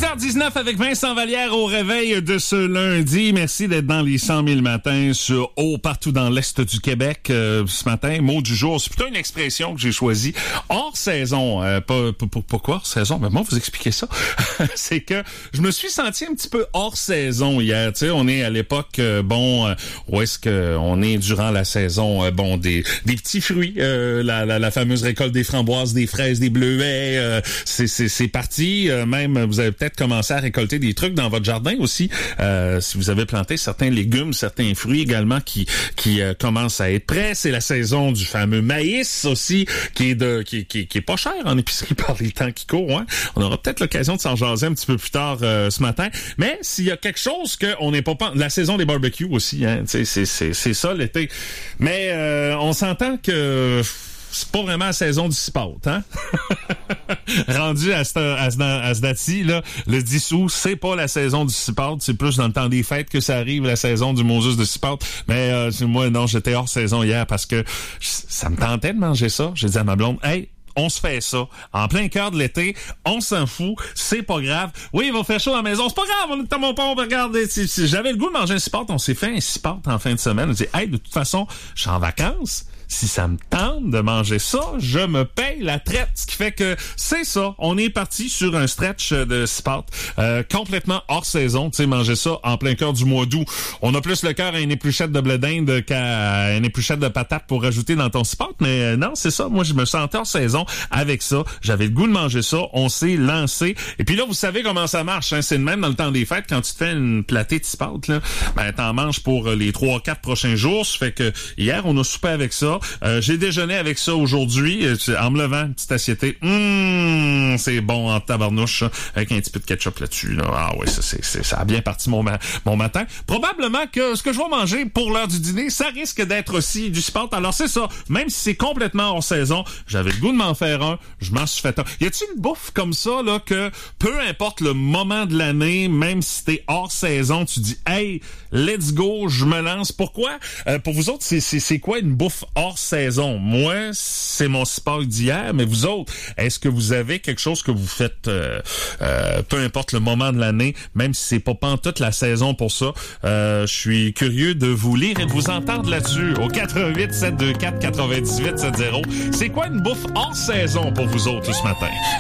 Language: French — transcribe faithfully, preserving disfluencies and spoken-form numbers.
heures dix-neuf avec Vincent Vallière au réveil de ce lundi. Merci d'être dans les cent mille matins sur haut partout dans l'Est du Québec. Euh, ce matin, mot du jour, c'est plutôt une expression que j'ai choisie. Hors saison. Euh, pas, pas, pourquoi hors saison? Ben moi, vous expliquez ça. C'est que je me suis senti un petit peu hors saison hier. Tu sais, on est à l'époque, euh, bon, euh, où est-ce que on est durant la saison, euh, bon, des, des petits fruits, euh, la, la, la fameuse récolte des framboises, des fraises, des bleuets, euh, c'est, c'est, c'est parti. Euh, même, vous avez peut-être commencé à récolter des trucs dans votre jardin aussi. Euh, si vous avez planté certains légumes, certains fruits également qui qui euh, commencent à être prêts. C'est la saison du fameux maïs aussi, qui est de qui, qui, qui est pas cher en épicerie par les temps qui courent. Hein? On aura peut-être l'occasion de s'en jaser un petit peu plus tard euh, ce matin. Mais s'il y a quelque chose que on n'est pas la saison des barbecues aussi, hein, c'est c'est c'est c'est ça l'été. Mais euh, on s'entend que c'est pas vraiment la saison du cipote, hein? Rendu à ce, à ce, à ce date-ci, là, le dix août, c'est pas la saison du cipote, c'est plus dans le temps des fêtes que ça arrive, la saison du Moses de cipote. Mais euh, moi, non, j'étais hors saison hier parce que ça me tentait de manger ça. J'ai dit à ma blonde, hey, on se fait ça. En plein cœur de l'été, on s'en fout, c'est pas grave. Oui, il va faire chaud à la maison, c'est pas grave, on est à mon pont, regardez. Si, si j'avais le goût de manger un cipote, on s'est fait un cipote en fin de semaine. On dit, hey, de toute façon, je suis en vacances. Si ça me tente de manger ça, je me paye la traite. Ce qui fait que c'est ça. On est parti sur un stretch de cipote euh, complètement hors saison. Tu sais, manger ça en plein cœur du mois d'août. On a plus le cœur à une épluchette de blé d'Inde qu'à une épluchette de patate pour rajouter dans ton cipote. Mais euh, non, c'est ça. Moi, je me sentais hors saison avec ça. J'avais le goût de manger ça. On s'est lancé. Et puis là, vous savez comment ça marche. Hein? C'est le même dans le temps des fêtes. Quand tu te fais une platée de cipote, là, ben, t'en manges pour les trois quatre prochains jours. Ça fait que hier, on a soupé avec ça. Euh, j'ai déjeuné avec ça aujourd'hui, euh, en me levant, une petite assiette. Hum, c'est bon en tabarnouche, ça, avec un petit peu de ketchup là-dessus. Là. Ah oui, ça, c'est, c'est, ça a bien parti mon, ma- mon matin. Probablement que ce que je vais manger pour l'heure du dîner, ça risque d'être aussi du cipote. Alors c'est ça, même si c'est complètement hors saison, j'avais le goût de m'en faire un, je m'en suis fait un. Y a-t-il une bouffe comme ça, là, que peu importe le moment de l'année, même si t'es hors saison, tu dis, hey, let's go, je me lance. Pourquoi? Euh, pour vous autres, c'est, c'est, c'est quoi une bouffe hors saison? Moi, c'est mon cipote d'hier, mais vous autres, est-ce que vous avez quelque chose que vous faites, euh, euh, peu importe le moment de l'année, même si c'est pas pantoute la saison pour ça? Euh, je suis curieux de vous lire et de vous entendre là-dessus au quatre un huit sept deux quatre neuf huit sept zéro. C'est quoi une bouffe hors saison pour vous autres ce matin?